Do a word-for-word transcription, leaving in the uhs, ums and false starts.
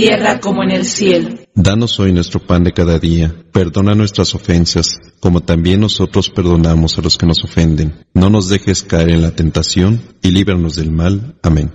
tierra como en el cielo. Danos hoy nuestro pan de cada día. Perdona nuestras ofensas, como también nosotros perdonamos a los que nos ofenden. No nos dejes caer en la tentación, y líbranos del mal. Amén.